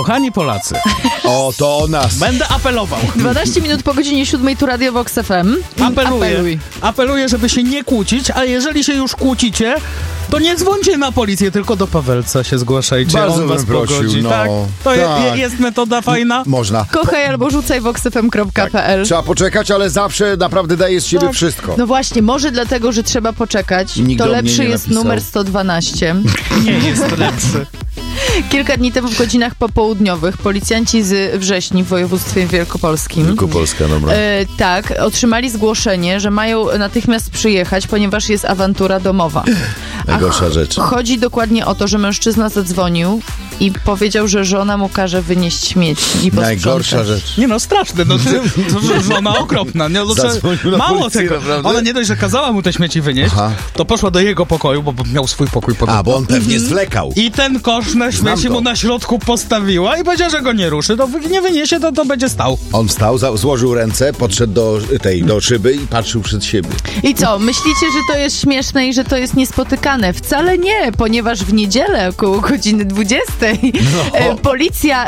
Kochani Polacy. O, to o nas. Będę apelował. 12 minut po godzinie 7 tu Radio Vox FM. Apeluję, żeby się nie kłócić, a jeżeli się już kłócicie, to nie dzwońcie na policję, tylko do Pawelca się zgłaszajcie. Bardzo on was bym prosił, pogodzi. no. Tak? To Tak. jest metoda fajna? Można. Kochaj albo rzucaj voxfm.pl. Trzeba poczekać, ale zawsze naprawdę daje z siebie wszystko. No właśnie, może dlatego, że trzeba poczekać, Nikt to do mnie lepszy nie jest napisał. numer 112. Nie jest lepszy. Kilka dni temu w godzinach popołudniowych policjanci z Wrześni w województwie wielkopolskim Wielkopolska, dobra. tak, otrzymali zgłoszenie, że mają natychmiast przyjechać, ponieważ jest awantura domowa. Najgorsza rzecz. Chodzi dokładnie o to, że mężczyzna zadzwonił i powiedział, że żona mu każe wynieść śmieci i posprzątać. Najgorsza rzecz. Nie no, straszne. No, żona okropna. Nie, no, Zadzwonił na mało policję, tego. naprawdę? Ona nie dość, że kazała mu te śmieci wynieść, Aha. to poszła do jego pokoju, bo miał swój pokój pod A, bo on pewnie zwlekał. I ten kosz na Znam śmieci to. mu na środku postawiła i powiedziała, że go nie ruszy. To nie wyniesie, to będzie stał. On wstał, złożył ręce, podszedł do szyby i patrzył przed siebie. I co, myślicie, że to jest śmieszne i że to jest niespotykane? Wcale nie, ponieważ w niedzielę około godziny 20 policja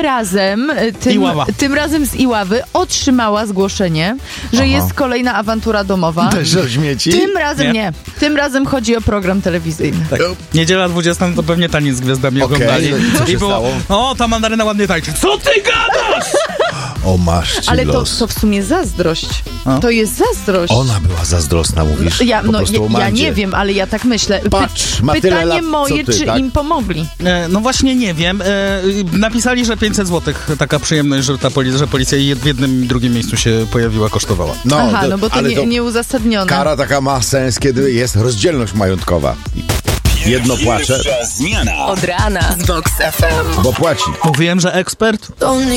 tym razem z Iławy otrzymała zgłoszenie, że jest kolejna awantura domowa. Też o śmieci? Tym razem nie. Tym razem chodzi o program telewizyjny. Tak. Niedziela 20, no to pewnie taniec z gwiazdami Okej, oglądali. co się I było, stało? o, ta mandaryna ładnie tańczy. Co ty gadasz? O, masz ci Ale los. to w sumie zazdrość. A? To jest zazdrość. Ona była zazdrosna, mówisz? Ja nie wiem, ale ja tak myślę. Patrz, ma tyle Pytanie lat, co moje, ty, czy tak? im pomogli? No właśnie nie wiem. Napisali, że 500 zł taka przyjemność, że że policja w jednym i drugim miejscu się pojawiła, kosztowała. Aha, no bo to ale nieuzasadnione. Kara taka ma sens, kiedy jest rozdzielność majątkowa. Jedno płacze, Zmiana. Od rana z Vox FM. bo płaci. Mówiłem, że ekspert?